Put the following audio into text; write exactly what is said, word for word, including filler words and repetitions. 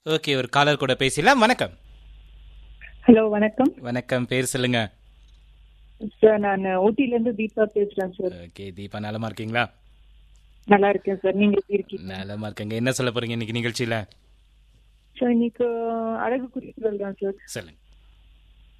Okay, ஒரு collar கூட பேசலாம். வணக்கம். ஹலோ, வணக்கம். வணக்கம், பேர் சொல்லுங்க. சார், நான் ஊட்டில இருந்து தீபா பேசுறேன் சார். ஓகே, தீபா நலமா இருக்கீங்களா? நல்லா இருக்கேன் சார். நீங்க எப்படி இருக்கீங்க? நலமா இருக்கேங்க. என்ன சொல்ல போறீங்க இன்னைக்கு நிகழ்ச்சியில? சார், இன்னைக்கு அழகு குறிப்புகள் தான் சார். சொல்லுங்க.